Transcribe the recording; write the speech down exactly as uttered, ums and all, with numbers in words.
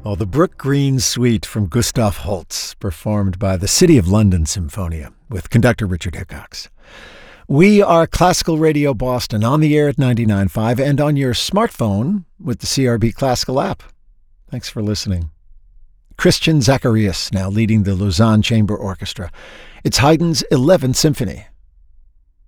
Oh, the Brook Green Suite from Gustav Holst, performed by the City of London Symphonia with conductor Richard Hickox. We are Classical Radio Boston, on the air at ninety-nine point five and on your smartphone with the C R B Classical app. Thanks for listening. Christian Zacharias now leading the Lausanne Chamber Orchestra. It's Haydn's eleventh Symphony.